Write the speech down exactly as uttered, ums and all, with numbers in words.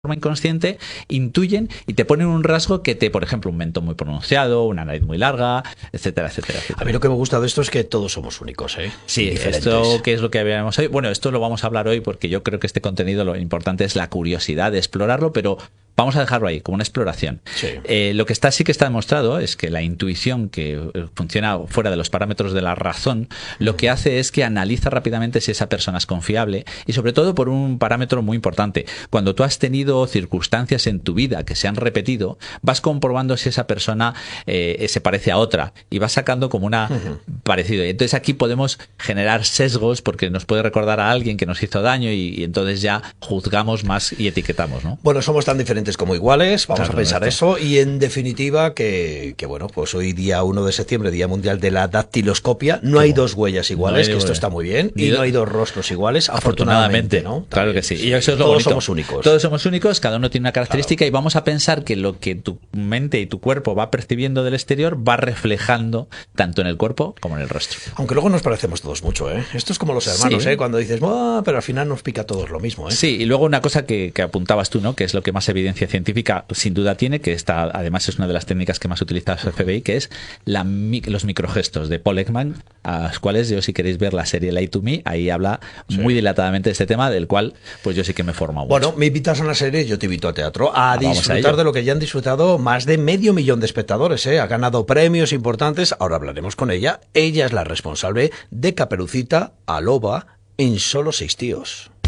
forma inconsciente intuyen y te ponen un rasgo que te, por ejemplo, un mentón muy pronunciado, una nariz muy larga, etcétera, etcétera, etcétera. A mí lo que me gusta de esto es que todos somos únicos, ¿eh? Sí, esto que es lo que habíamos hoy. Bueno, esto lo vamos a hablar hoy porque yo creo que este contenido lo importante es la curiosidad de explorarlo, pero vamos a dejarlo ahí, como una exploración. Sí. Eh, lo que está sí que está demostrado es que la intuición, que funciona fuera de los parámetros de la razón, lo que hace es que analiza rápidamente si esa persona es confiable y sobre todo por un parámetro muy importante. Cuando tú has tenido circunstancias en tu vida que se han repetido, vas comprobando si esa persona eh, se parece a otra y vas sacando como una uh-huh. parecido. Y entonces aquí podemos generar sesgos porque nos puede recordar a alguien que nos hizo daño y, y entonces ya juzgamos más y etiquetamos, ¿no? Bueno, somos tan diferentes como iguales, vamos claro, a pensar esto. eso y en definitiva que, que bueno, pues hoy día uno de septiembre, Día Mundial de la Dactiloscopia, no hay dos huellas iguales, no que esto está muy bien, y, y no hay dos rostros iguales, afortunadamente, afortunadamente ¿no? Claro que sí, y eso es lo Todos bonito. somos únicos. Todos somos únicos, cada uno tiene una característica claro. y vamos a pensar que lo que tu mente y tu cuerpo va percibiendo del exterior va reflejando tanto en el cuerpo como en el rostro. Aunque luego nos parecemos todos mucho, ¿eh? Esto es como los hermanos, sí. ¿eh? Cuando dices, oh, pero al final nos pica a todos lo mismo, ¿eh? Sí, y luego una cosa que, que apuntabas tú, ¿no? Que es lo que más evidencia científica sin duda tiene, que esta además es una de las técnicas que más utiliza el F B I, que es la, los microgestos de Paul Ekman, a los cuales yo, si queréis ver la serie Lie to Me, ahí habla sí. muy dilatadamente de este tema, del cual pues yo sí que me he formado Bueno, mucho. me invitas a una serie, yo te invito a teatro, a ah, disfrutar a de lo que ya han disfrutado más de medio millón de espectadores, ¿eh? Ha ganado premios importantes, ahora hablaremos con ella. Ella es la responsable de Caperucita Aloba en Solo seis tíos.